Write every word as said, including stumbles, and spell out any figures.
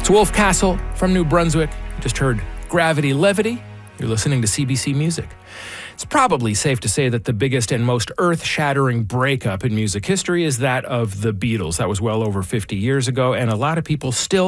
It's Wolf Castle from New Brunswick. You just heard Gravity Levity. You're listening to C B C Music. It's probably safe to say that the biggest and most earth-shattering breakup in music history is that of the Beatles. That was well over fifty years ago, and a lot of people still